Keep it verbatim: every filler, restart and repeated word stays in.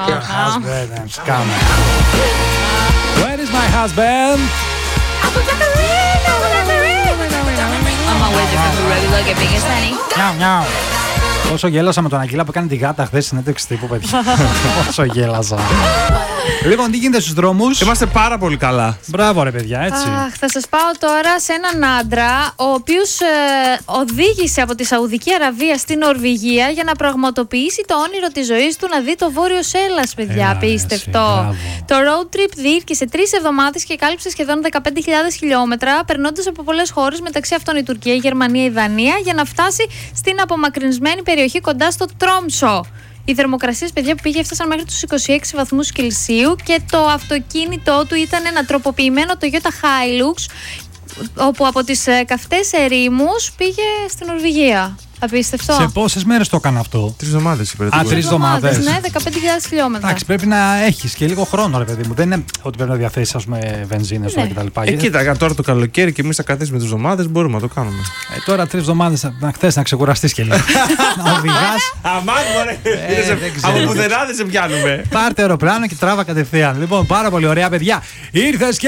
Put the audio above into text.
Your husband is coming. Where is my husband? On my way to the regular giving is honey. Νιάου, νιάου. Όσο γέλασα με τον Αγγίλα που έκανε τη γάτα χθες συνέντευξη τύπου, παιδιά. Όσο γέλασα. Λοιπόν, τι γίνεται στους δρόμους? Είμαστε πάρα πολύ καλά. Μπράβο, ρε παιδιά, έτσι. Αχ, θα σας πάω τώρα σε έναν άντρα ο οποίος ε, οδήγησε από τη Σαουδική Αραβία στην Νορβηγία για να πραγματοποιήσει το όνειρο της ζωής του να δει το Βόρειο Σέλλας, παιδιά. Έλα, απίστευτο. εσύ, το road trip διήρκησε τρεις εβδομάδες και κάλυψε σχεδόν δεκαπέντε χιλιάδες χιλιόμετρα, περνώντας από πολλές χώρες, μεταξύ αυτών η Τουρκία, η Γερμανία, η Δανία, για να φτάσει στην απομακρυνσμένη περιοχή κοντά στο Τρόμσο. Οι θερμοκρασίες, παιδιά, που πήγε έφτασαν μέχρι τους είκοσι έξι βαθμούς Κελσίου και το αυτοκίνητό του ήταν ένα τροποποιημένο Toyota Hilux, όπου από τις καυτές ερήμους πήγε στην Νορβηγία. Απίστευτο. Σε πόσες μέρες το έκανα αυτό? Τρεις εβδομάδες είπε. Α, τρεις εβδομάδες. Ναι, δεκαπέντε χιλιάδες χιλιόμετρα. Εντάξει, πρέπει να έχεις και λίγο χρόνο, ρε παιδί μου. Δεν είναι ότι πρέπει να διαθέσεις, ας πούμε, βενζίνες Ναι. κτλ. Ε, κοίτα, τώρα το καλοκαίρι και εμείς θα καθίσουμε τις εβδομάδες, μπορούμε να το κάνουμε. Ε, τώρα τρεις εβδομάδες να χθες να ξεκουραστείς και λίγο. Να οδηγάς. Αμάν, μωρέ. δεν ξέρω. Από πουθενά δεν σε πιάνουμε. Πάρτε αεροπλάνο και τράβα κατευθείαν. Λοιπόν, πάρα πολύ ωραία, παιδιά. Ήρθες και